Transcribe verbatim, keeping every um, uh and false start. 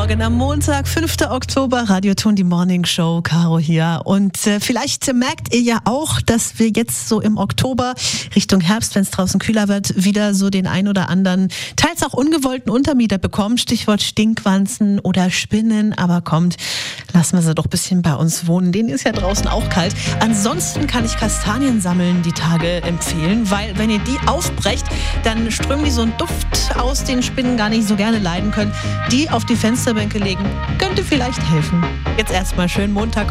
Morgen am Montag, fünfter Oktober, Radioton, die Morning Show, Caro hier. Und äh, vielleicht merkt ihr ja auch, dass wir jetzt so im Oktober Richtung Herbst, wenn es draußen kühler wird, wieder so den ein oder anderen, teils auch ungewollten Untermieter bekommen. Stichwort Stinkwanzen oder Spinnen. Aber kommt, lassen wir sie doch ein bisschen bei uns wohnen. Denen ist ja draußen auch kalt. Ansonsten kann ich Kastanien sammeln die Tage empfehlen, weil wenn ihr die aufbrecht, dann strömen die so einen Duft aus, den Spinnen gar nicht so gerne leiden können. Die auf die Fensterbänke legen, könnte vielleicht helfen. Jetzt erstmal schönen Montag.